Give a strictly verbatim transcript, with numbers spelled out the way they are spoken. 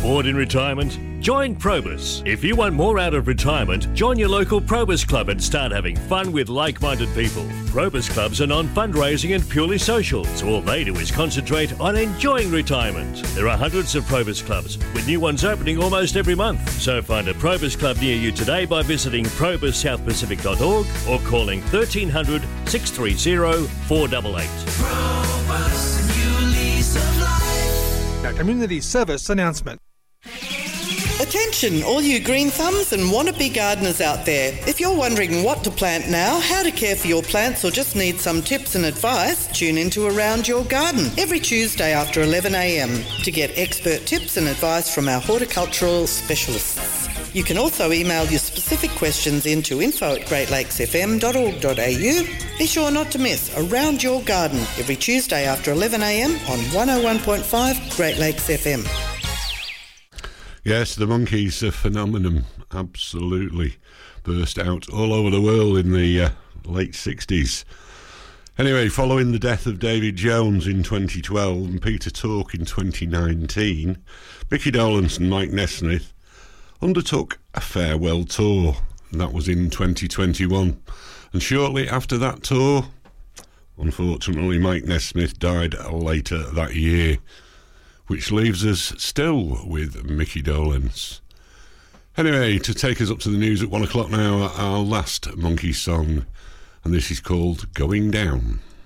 Bored in retirement? Join Probus. If you want more out of retirement, join your local Probus Club and start having fun with like-minded people. Probus Clubs are non-fundraising and purely social, so all they do is concentrate on enjoying retirement. There are hundreds of Probus Clubs, with new ones opening almost every month. So find a Probus Club near you today by visiting probus south pacific dot org or calling thirteen hundred, six three zero, four eight eight. Probus, new lease of life. A community service announcement. Attention, all you green thumbs and wannabe gardeners out there. If you're wondering what to plant now, how to care for your plants, or just need some tips and advice, tune into Around Your Garden every Tuesday after eleven a m to get expert tips and advice from our horticultural specialists. You can also email your specific questions into info at great lakes f m dot org dot a u. Be sure not to miss Around Your Garden every Tuesday after eleven a m on one oh one point five Great Lakes F M. Yes, the Monkees, a phenomenon, absolutely burst out all over the world in the uh, late sixties. Anyway, following the death of David Jones in twenty twelve and Peter Tork in twenty nineteen, Mickey Dolenz and Mike Nesmith undertook a farewell tour, and that was in twenty twenty-one. And shortly after that tour, unfortunately, Mike Nesmith died later that year, which leaves us still with Mickey Dolenz. Anyway, to take us up to the news at one o'clock now, our last Monkey song, and this is called Going Down.